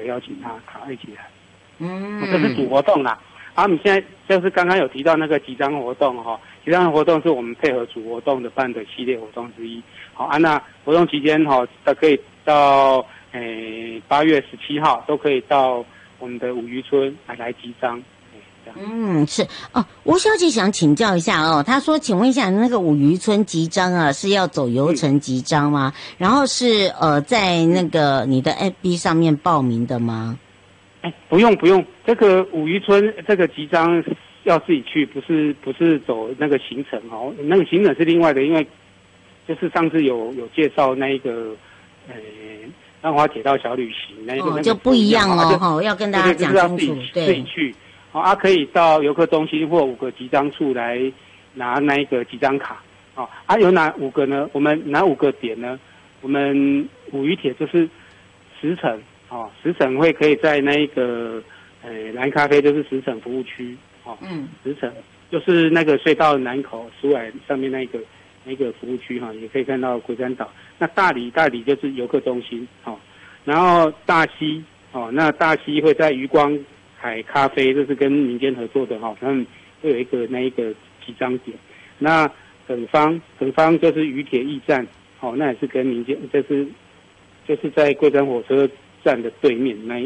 邀请他一起来。这是主活动啦。我们现在就是刚刚有提到那个集章活动哈，集章活动是我们配合主活动的办的系列活动之一。好，那活动期间哈，可以到8月17号都可以到我们的五渔村来集章。 是哦，吴小姐想请教一下哦，她说，请问一下，那个五渔村集章啊，是要走游程集章吗？然后是在那个你的 FB 上面报名的吗？ 不用，这个五渔村这个集章要自己去，不是走那个行程哦，那个行程是另外的，因为就是上次有介绍那一个浪花铁道小旅行那个就不一样哦，要跟大家讲清楚， 对，自己去。可以到游客中心或5个集章处来拿那一个集章卡。有哪5个呢？我们哪5个点呢？我们五渔铁就是10层，10层会可以在那一个蓝咖啡就是10层服务区，10层就是那个隧道南口出来上面那个服务区也可以看到龟山岛。那大理就是游客中心然后大溪那大溪会在渔光海咖啡，这是跟民间合作的他们会有一个集章点。那耿方就是渔铁驿站，那也是跟民间，就是在龟山火车站的对面那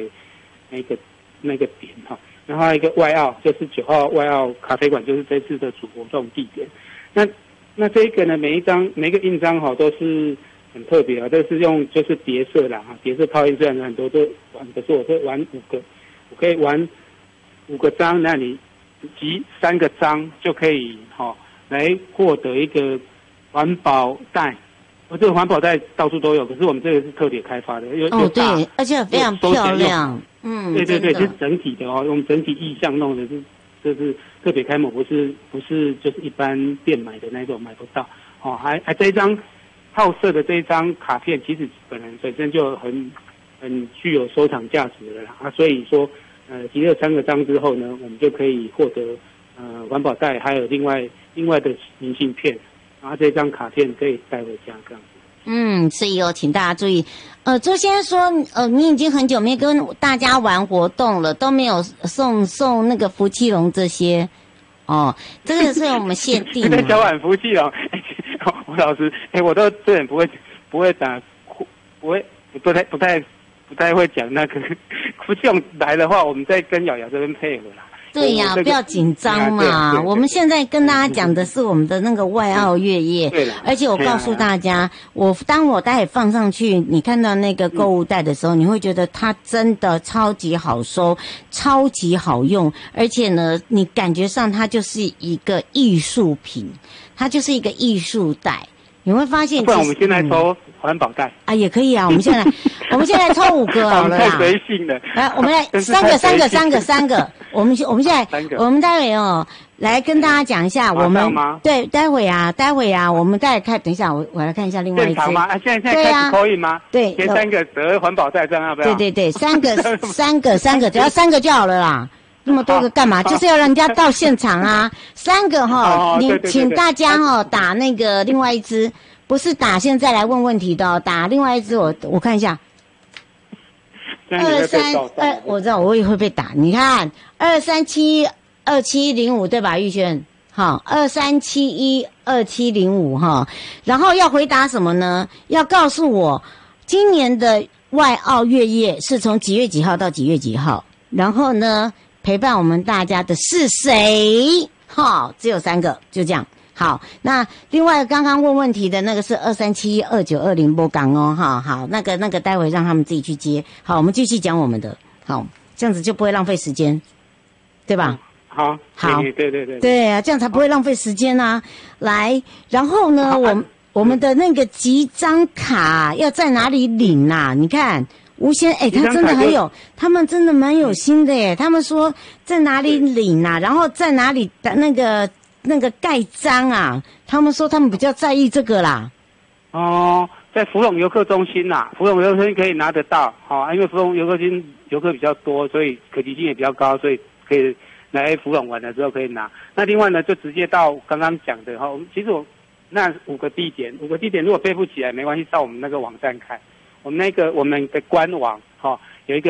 个点然后还有一个外澳，就是9号外澳咖啡馆，就是这次的主活动地点。那这个呢，每个印章都是很特别都是用就是叠色啦叠色套印，虽然很多都玩，可是我会玩5个。我可以玩5个章，那你集3个章就可以来获得一个环保袋。这个环保袋到处都有，可是我们这个是特别开发的， 对，而且非常漂亮。 对，就是整体的我们整体意象弄的就是特别开模，不是就是一般店买的那种买不到还这一张套色的这一张卡片，其实本身就很具有收藏价值的啦所以说集了3个章之后呢，我们就可以获得环保袋，还有另外的明信片，然后这张卡片可以带回家这样子。 所以请大家注意，周先生说，你已经很久没跟大家玩活动了，都没有送那个福气龙这些这个是我们限定的。 交换福气龙，吴老师，我都这人不会打，不太会讲那个福气龙来的话，我们再跟瑶瑶这边配合啦。 对呀，不要紧张嘛。我们现在跟大家讲的是我们的那个外澳月夜， 对了。 而且我告诉大家，当我待会放上去，你看到那个购物袋的时候，你会觉得它真的超级好收，超级好用，而且呢，你感觉上它就是一个艺术品，它就是一个艺术袋。你会发现， 不然我们现在抽环保袋也可以啊。我们现在抽5个好了啦。 太随性了。 来，我们来3个。我们现在我们待会来跟大家讲一下我们对待会啊，我们再看。等一下，我来看一下另外一只。 正常吗？现在开始扣印吗？ 对， 前3个得环保袋，这样要不要？ 对，3个，只要3个就好了啦。那么多个干嘛？就是要让人家到现场啊！3个你请大家打那个另外一只，不是打现在来问问题的打另外一只。我看一下，232，我知道我也会被打。你看2372705对吧？玉轩，好，23712705然后要回答什么呢？要告诉我今年的外澳月夜是从几月几号到几月几号，然后呢？陪伴我们大家的是谁？只有3个，就这样。好，那另外刚刚问题的那个是2372920波港好，那个待会让他们自己去接。好，我们继续讲我们的。好，这样子就不会浪费时间，对吧？ 好，对。 对啊，这样才不会浪费时间啊。来，然后呢，我们的那个集章卡要在哪里领啊？你看。吴先他真的他们真的蛮有心的耶。他们说在哪里领啊，然后在哪里的那个盖章啊，他们说他们比较在意这个啦。 在福隆游客中心啦，福隆游客中心可以拿得到因为福隆游客中心游客比较多，所以可及性也比较高，所以可以来福隆玩的时候可以拿。那另外呢，就直接到刚刚讲的其实那5个地点如果背不起来没关系，到我们那个网站看。我们的官网